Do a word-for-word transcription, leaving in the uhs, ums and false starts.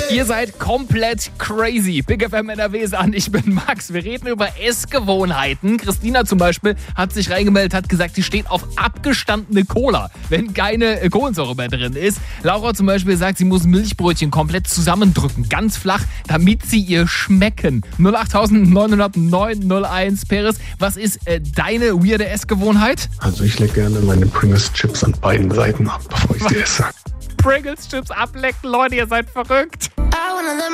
Ihr seid komplett crazy. Big F M N R W ist an, ich bin Max. Wir reden über Essgewohnheiten. Christina zum Beispiel hat sich reingemeldet, hat gesagt, sie steht auf abgestandene Cola, wenn keine Kohlensäure mehr drin ist. Laura zum Beispiel sagt, sie muss Milchbrötchen komplett zusammendrücken, ganz flach, damit sie ihr schmecken. null acht neun null neun null eins. Peres, was ist äh, deine weirde Essgewohnheit? Also ich lege gerne meine Pringles-Chips an beiden Seiten ab, bevor ich sie esse. Pringles Chips ablecken, Leute, ihr seid verrückt.